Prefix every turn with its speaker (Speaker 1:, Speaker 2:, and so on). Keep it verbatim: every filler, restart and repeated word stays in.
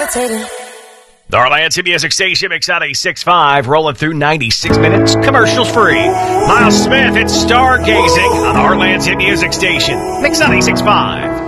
Speaker 1: levitating.
Speaker 2: The Heartland City Music Station, Mix ninety-six point five, rolling through ninety-six minutes, commercials free. Miles Smith, it's stargazing on the Heartland City Music Station, Mix ninety-six point five.